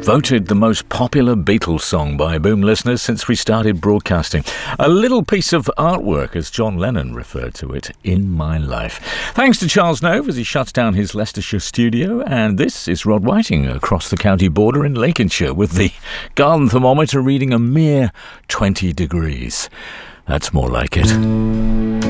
Voted the most popular Beatles song by Boom listeners since we started broadcasting. A little piece of artwork, as John Lennon referred to it, in my life. Thanks to Charles Nove as he shuts down his Leicestershire studio. And this is Rod Whiting across the county border in Lincolnshire with the garden thermometer reading a mere 20 degrees. That's more like it.